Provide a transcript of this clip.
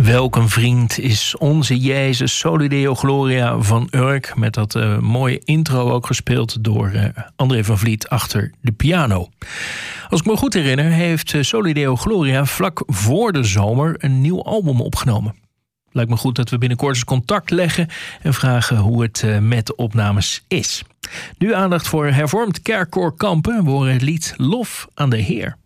Welk een vriend is onze Jezus, Soli Deo Gloria van Urk. Met dat mooie intro ook gespeeld door André van Vliet achter de piano. Als ik me goed herinner heeft Soli Deo Gloria vlak voor de zomer een nieuw album opgenomen. Lijkt me goed dat we binnenkort eens contact leggen en vragen hoe het met de opnames is. Nu aandacht voor Hervormd Kerkkoor Kampen. We horen het lied Lof aan de Heer.